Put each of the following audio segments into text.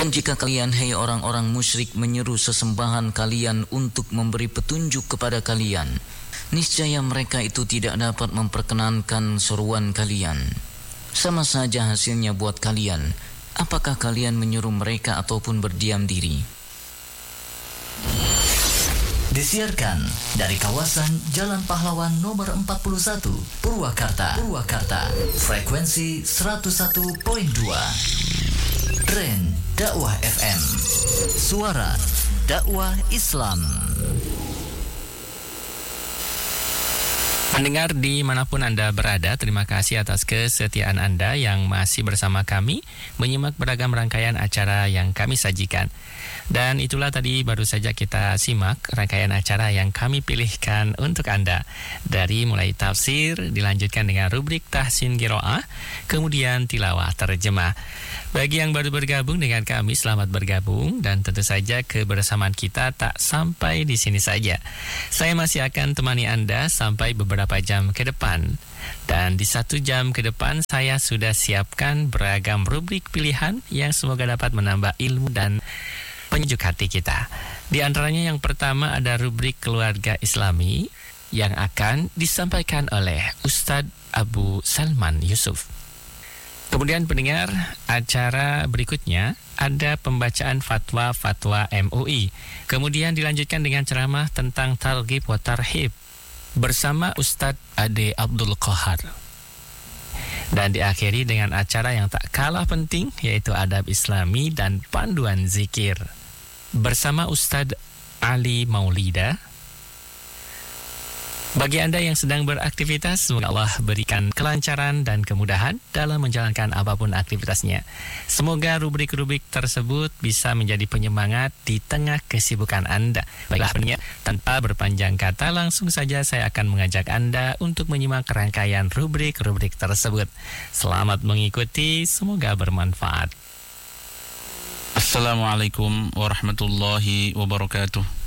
Dan jika kalian, hai orang-orang musyrik, menyeru sesembahan kalian untuk memberi petunjuk kepada kalian, niscaya mereka itu tidak dapat memperkenankan seruan kalian. Sama saja hasilnya buat kalian. Apakah kalian menyuruh mereka ataupun berdiam diri? Disiarkan dari kawasan Jalan Pahlawan nomor 41, Purwakarta. Frekuensi 101.2. Tren Dakwah FM. Suara dakwah Islam. Pendengar dimanapun Anda berada, terima kasih atas kesetiaan Anda yang masih bersama kami menyimak beragam rangkaian acara yang kami sajikan. Dan itulah tadi baru saja kita simak rangkaian acara yang kami pilihkan untuk Anda. Dari mulai tafsir, dilanjutkan dengan rubrik tahsin qiraah, kemudian tilawah terjemah. Bagi yang baru bergabung dengan kami, selamat bergabung, dan tentu saja kebersamaan kita tak sampai di sini saja. Saya masih akan temani Anda sampai beberapa jam ke depan. Dan di 1 jam ke depan saya sudah siapkan beragam rubrik pilihan yang semoga dapat menambah ilmu dan penyejuk hati kita. Di antaranya yang pertama ada rubrik keluarga Islami yang akan disampaikan oleh Ustadz Abu Salman Yusuf. Kemudian pendengar, acara berikutnya ada pembacaan fatwa-fatwa MUI. Kemudian dilanjutkan dengan ceramah tentang targhib wa tarhib bersama Ustadz Ade Abdul Qahar. Dan diakhiri dengan acara yang tak kalah penting, yaitu adab Islami dan panduan zikir bersama Ustadz Ali Maulida. Bagi Anda yang sedang beraktivitas, semoga Allah berikan kelancaran dan kemudahan dalam menjalankan apapun aktivitasnya. Semoga rubrik-rubrik tersebut bisa menjadi penyemangat di tengah kesibukan Anda. Baiklah pendengar, tanpa berpanjang kata, langsung saja saya akan mengajak Anda untuk menyimak rangkaian rubrik-rubrik tersebut. Selamat mengikuti, semoga bermanfaat. Assalamualaikum warahmatullahi wabarakatuh.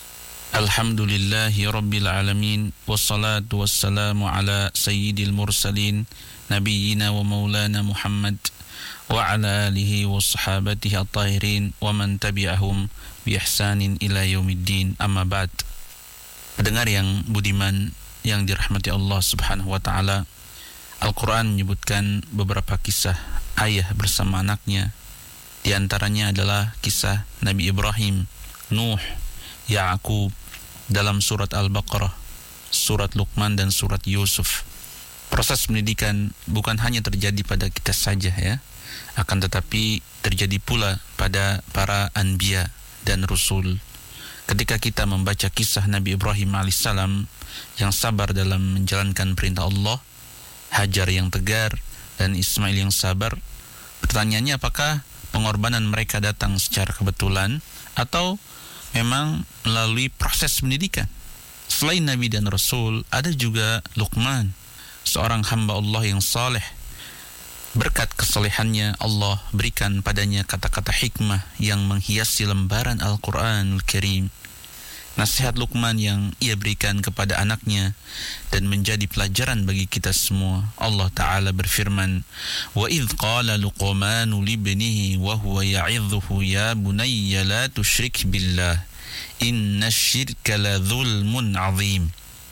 Alhamdulillahi Rabbil Alamin. Wassalatu wassalamu ala sayyidil mursalin Nabiyyina wa maulana Muhammad wa ala alihi wa sahabatihi at-tahirin wa man tabi'ahum bi ihsanin ila yaumiddin, amma ba'd. Pendengar yang budiman yang dirahmati Allah subhanahu wa ta'ala, Al-Quran menyebutkan beberapa kisah ayah bersama anaknya. Di antaranya adalah kisah Nabi Ibrahim, Nuh, Ya'qub dalam surat Al-Baqarah, surat Luqman, dan surat Yusuf. Proses pendidikan bukan hanya terjadi pada kita saja ya, akan tetapi terjadi pula pada para anbiya dan rasul. Ketika kita membaca kisah Nabi Ibrahim alaihissalam yang sabar dalam menjalankan perintah Allah, Hajar yang tegar dan Ismail yang sabar, pertanyaannya apakah pengorbanan mereka datang secara kebetulan atau memang melalui proses pendidikan? Selain Nabi dan Rasul, ada juga Luqman, seorang hamba Allah yang saleh. Berkat kesolehannya, Allah berikan padanya kata-kata hikmah yang menghiasi lembaran Al-Quranul Karim. Nasihat Luqman yang ia berikan kepada anaknya dan menjadi pelajaran bagi kita semua. Allah Ta'ala berfirman, "Wa idh qala Luqmanu libnihi wa huwa ya'idhuhu ya bunayya la tusyrik billah inna syirka la dhulmun azim."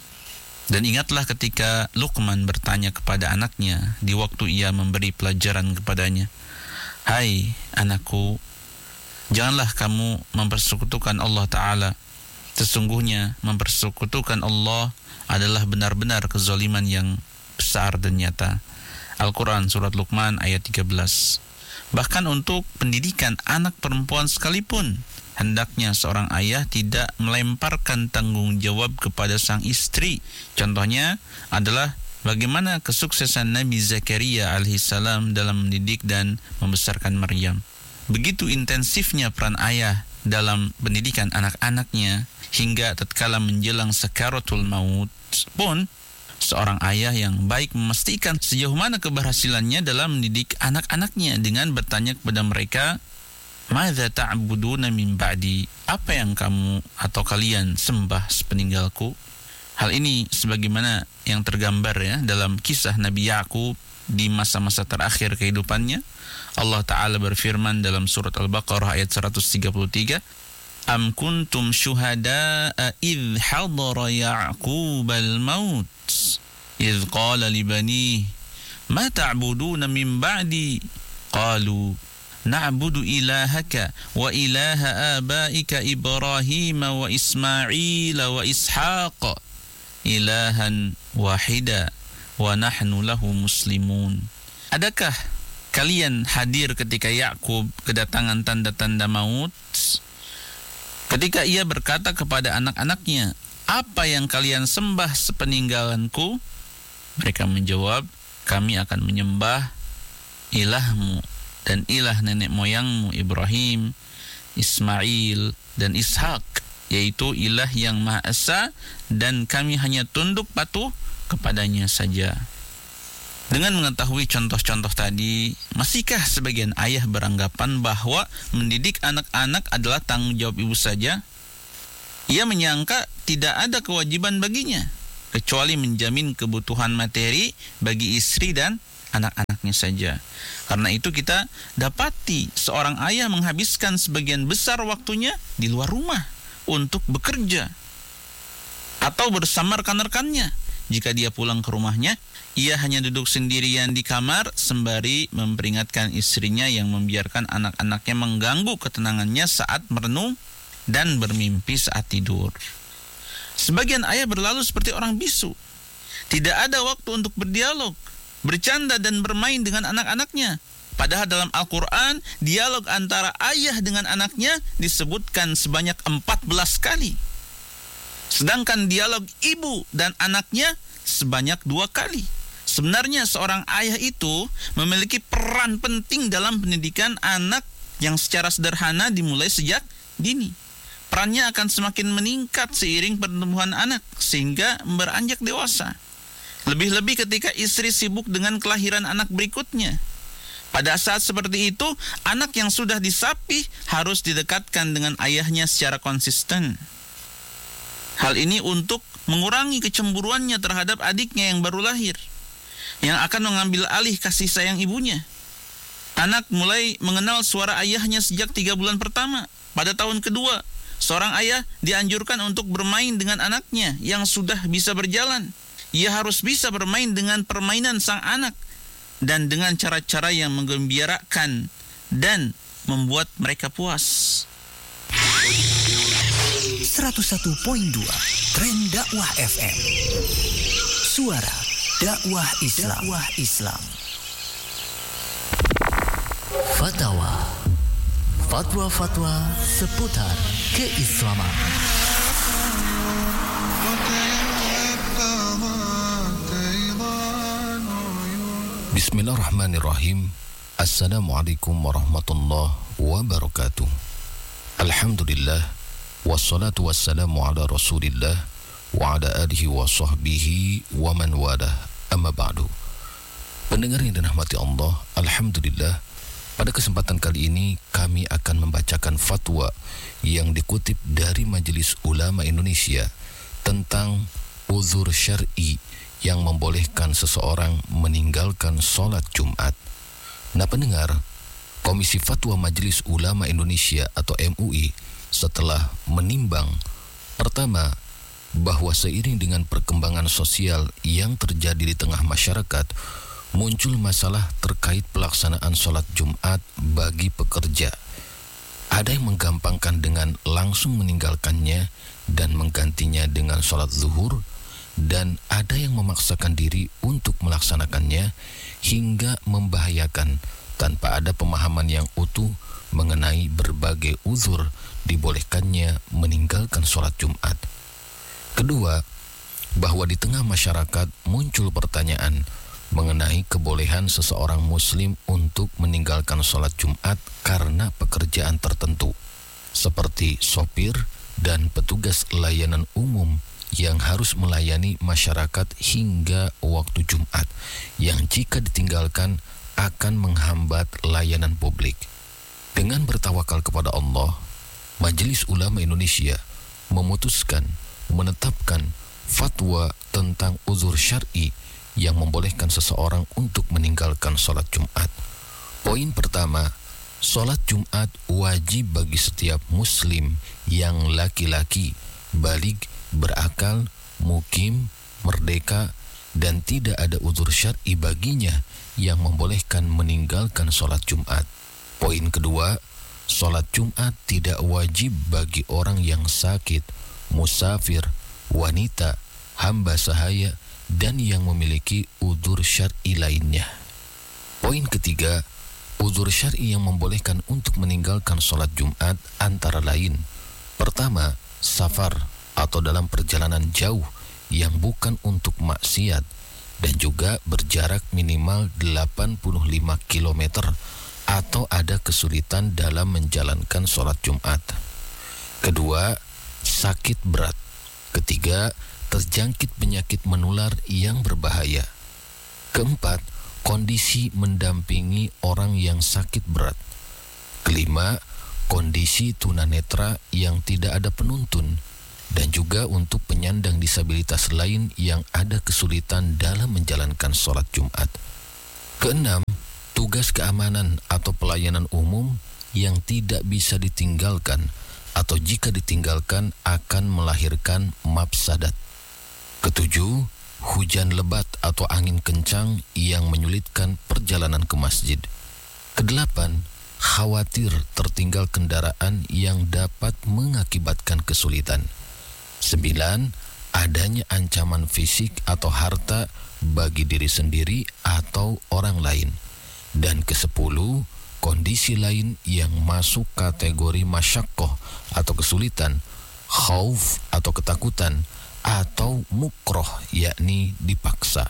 Dan ingatlah ketika Luqman bertanya kepada anaknya di waktu ia memberi pelajaran kepadanya, "Hai anakku, janganlah kamu mempersekutukan Allah Ta'ala. Sesungguhnya mempersekutukan Allah adalah benar-benar kezaliman yang besar dan nyata." Al-Quran Surat Luqman ayat 13. Bahkan untuk pendidikan anak perempuan sekalipun, hendaknya seorang ayah tidak melemparkan tanggung jawab kepada sang istri. Contohnya adalah bagaimana kesuksesan Nabi Zakaria alaihissalam dalam mendidik dan membesarkan Maryam. Begitu intensifnya peran ayah dalam pendidikan anak-anaknya, hingga tatkala menjelang sakaratul maut pun seorang ayah yang baik memastikan sejauh mana keberhasilannya dalam mendidik anak-anaknya dengan bertanya kepada mereka, "Madza ta'buduna min ba'di?" Apa yang kamu atau kalian sembah sepeninggalku? Hal ini sebagaimana yang tergambar ya dalam kisah Nabi Ya'qub di masa-masa terakhir kehidupannya. Allah Ta'ala berfirman dalam surat Al-Baqarah ayat 133, Am kuntum syuhada'a idh hadara Ya'qubal maut idh qala libani ma ta'buduna min ba'di qalu na'budu ilahaka wa ilaha abaika Ibrahim wa Ismail wa Ishaq ilahan wahida wa nahnu lahu muslimun. Adakah kalian hadir ketika Yakub kedatangan tanda-tanda maut? Ketika ia berkata kepada anak-anaknya, apa yang kalian sembah sepeninggalanku? Mereka menjawab, kami akan menyembah ilahmu dan ilah nenek moyangmu Ibrahim, Ismail, dan Ishak, yaitu ilah yang Maha Esa, dan kami hanya tunduk patuh kepadanya saja. Dengan mengetahui contoh-contoh tadi, masihkah sebagian ayah beranggapan bahwa mendidik anak-anak adalah tanggung jawab ibu saja? Ia menyangka tidak ada kewajiban baginya, kecuali menjamin kebutuhan materi bagi istri dan anak-anaknya saja. Karena itu kita dapati seorang ayah menghabiskan sebagian besar waktunya di luar rumah untuk bekerja atau bersama rekan-rekannya. Jika dia pulang ke rumahnya, ia hanya duduk sendirian di kamar sembari memperingatkan istrinya yang membiarkan anak-anaknya mengganggu ketenangannya saat merenung dan bermimpi saat tidur. Sebagian ayah berlalu seperti orang bisu. Tidak ada waktu untuk berdialog, bercanda dan bermain dengan anak-anaknya. Padahal dalam Al-Quran, dialog antara ayah dengan anaknya disebutkan sebanyak 14 kali. Sedangkan dialog ibu dan anaknya sebanyak 2 kali. Sebenarnya seorang ayah itu memiliki peran penting dalam pendidikan anak yang secara sederhana dimulai sejak dini. Perannya akan semakin meningkat seiring pertumbuhan anak sehingga beranjak dewasa. Lebih-lebih ketika istri sibuk dengan kelahiran anak berikutnya. Pada saat seperti itu, anak yang sudah disapih harus didekatkan dengan ayahnya secara konsisten. Hal ini untuk mengurangi kecemburuannya terhadap adiknya yang baru lahir, yang akan mengambil alih kasih sayang ibunya. Anak mulai mengenal suara ayahnya sejak 3 bulan pertama. Pada tahun kedua, seorang ayah dianjurkan untuk bermain dengan anaknya yang sudah bisa berjalan. Ia harus bisa bermain dengan permainan sang anak dan dengan cara-cara yang menggembirakan dan membuat mereka puas. 101.2 Tren Dakwah FM. Suara dakwah Islam. Fatwa seputar keislaman. Bismillahirrahmanirrahim. Assalamualaikum warahmatullahi wabarakatuh. Alhamdulillah, wassalatu wassalamu ala rasulillah wa ala alihi wa sahbihi wa man walah, amma ba'du. Pendengar yang dirahmati Allah, alhamdulillah, pada kesempatan kali ini kami akan membacakan fatwa yang dikutip dari Majelis Ulama Indonesia tentang uzur syar'i yang membolehkan seseorang meninggalkan sholat Jumat. Nah pendengar, Komisi Fatwa Majelis Ulama Indonesia atau MUI setelah menimbang, pertama, bahwa seiring dengan perkembangan sosial yang terjadi di tengah masyarakat, muncul masalah terkait pelaksanaan sholat Jumat bagi pekerja. Ada yang menggampangkan dengan langsung meninggalkannya dan menggantinya dengan sholat zuhur, dan ada yang memaksakan diri untuk melaksanakannya hingga membahayakan tanpa ada pemahaman yang utuh mengenai berbagai uzur dibolehkannya meninggalkan sholat Jumat. Kedua, bahwa di tengah masyarakat muncul pertanyaan mengenai kebolehan seseorang muslim untuk meninggalkan sholat Jumat karena pekerjaan tertentu, seperti sopir dan petugas layanan umum yang harus melayani masyarakat hingga waktu Jumat, yang jika ditinggalkan akan menghambat layanan publik. Dengan bertawakal kepada Allah, Majelis Ulama Indonesia memutuskan menetapkan fatwa tentang uzur syar'i yang membolehkan seseorang untuk meninggalkan sholat Jumat. Poin pertama, sholat Jumat wajib bagi setiap muslim yang laki-laki, baligh, berakal, mukim, merdeka, dan tidak ada uzur syar'i baginya yang membolehkan meninggalkan sholat Jumat. Poin kedua, sholat Jumat tidak wajib bagi orang yang sakit, musafir, wanita, hamba sahaya, dan yang memiliki uzur syar'i lainnya. Poin ketiga, uzur syar'i yang membolehkan untuk meninggalkan sholat Jumat antara lain: pertama, safar atau dalam perjalanan jauh yang bukan untuk maksiat dan juga berjarak minimal 85 km atau ada kesulitan dalam menjalankan sholat Jumat. Kedua, sakit berat. Ketiga, terjangkit penyakit menular yang berbahaya. Keempat, kondisi mendampingi orang yang sakit berat. Kelima, kondisi tunanetra yang tidak ada penuntun, dan juga untuk penyandang disabilitas lain yang ada kesulitan dalam menjalankan sholat Jumat. Keenam, tugas keamanan atau pelayanan umum yang tidak bisa ditinggalkan atau jika ditinggalkan akan melahirkan mafsadat. Ketujuh, hujan lebat atau angin kencang yang menyulitkan perjalanan ke masjid. Kedelapan, khawatir tertinggal kendaraan yang dapat mengakibatkan kesulitan. 9. Adanya ancaman fisik atau harta bagi diri sendiri atau orang lain. Dan ke-10, kondisi lain yang masuk kategori masyaqqah atau kesulitan, khauf atau ketakutan, atau mukroh yakni dipaksa.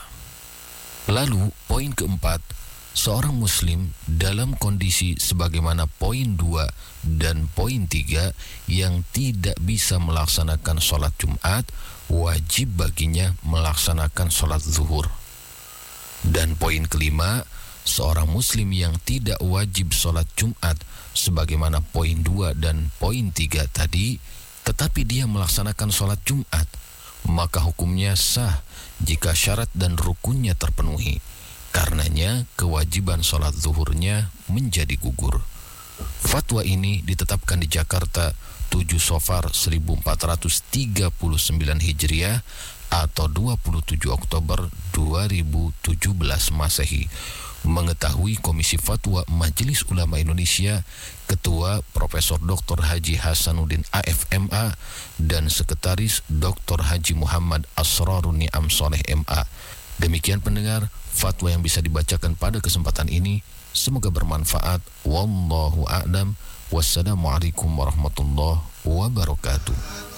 Lalu poin keempat, seorang muslim dalam kondisi sebagaimana poin 2 dan poin 3 yang tidak bisa melaksanakan sholat Jumat, wajib baginya melaksanakan sholat zuhur. Dan poin kelima, seorang muslim yang tidak wajib sholat Jumat sebagaimana poin 2 dan poin 3 tadi, tetapi dia melaksanakan sholat Jumat, maka hukumnya sah jika syarat dan rukunnya terpenuhi. Karenanya kewajiban sholat zuhurnya menjadi gugur. Fatwa ini ditetapkan di Jakarta 7 Safar 1439 Hijriah atau 27 Oktober 2017 Masehi. Mengetahui Komisi Fatwa Majelis Ulama Indonesia, Ketua Profesor Dr. Haji Hasanuddin AFMA dan Sekretaris Dr. Haji Muhammad Asrarun Ni'am Soleh MA. Demikian pendengar, fatwa yang bisa dibacakan pada kesempatan ini. Semoga bermanfaat. Wallahu a'lam. Wassalamualaikum warahmatullahi wabarakatuh.